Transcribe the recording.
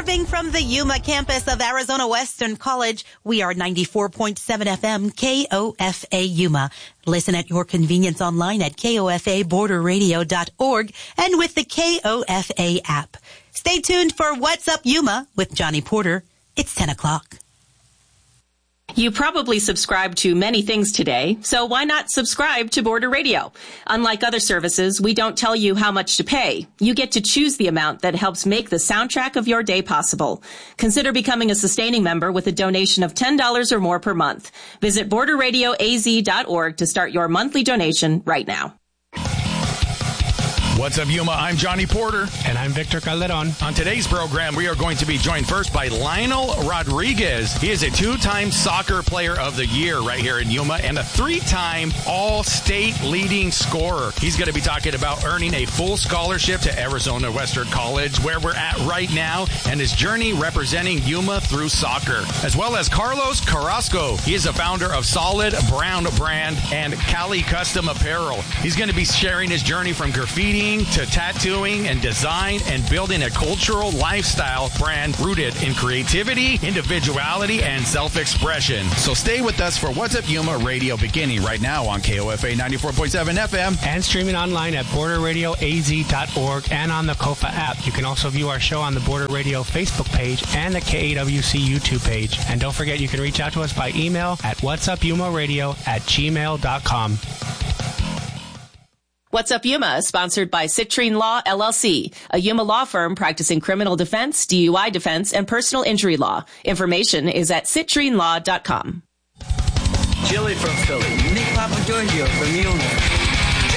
Broadcasting from the Yuma campus of Arizona Western College, we are 94.7 FM KOFA Yuma. Listen at your convenience online at kofaborderradio.org and with the KOFA app. Stay tuned for What's Up Yuma with Johnny Porter. It's 10 o'clock. You probably subscribe to many things today, so why not subscribe to Border Radio? Unlike other services, we don't tell you how much to pay. You get to choose the amount that helps make the soundtrack of your day possible. Consider becoming a sustaining member with a donation of $10 or more per month. Visit borderradioaz.org to start your monthly donation right now. What's up, Yuma? I'm Johnny Porter. And I'm Victor Calderon. On today's program, we are going to be joined first by Lionel Rodriguez. He is a two-time Soccer Player of the Year right here in Yuma and a three-time All-State leading scorer. He's going to be talking about earning a full scholarship to Arizona Western College, where we're at right now, and his journey representing Yuma through soccer. As well as Carlos Carrasco. He is a founder of Solid Brown Brand and Cali Custom Apparel. He's going to be sharing his journey from graffiti to tattooing and design and building a cultural lifestyle brand rooted in creativity, individuality, and self-expression. So stay with us for What's Up Yuma Radio, beginning right now on KOFA 94.7 FM. And streaming online at borderradioaz.org and on the KOFA app. You can also view our show on the Border Radio Facebook page and the KAWC YouTube page. And don't forget, you can reach out to us by email at whatsupyumaradio@gmail.com. What's Up Yuma is sponsored by Citrine Law, LLC, a Yuma law firm practicing criminal defense, DUI defense, and personal injury law. Information is at citrinelaw.com. Chili from Philly. Nick Papagiorgio from Yuma.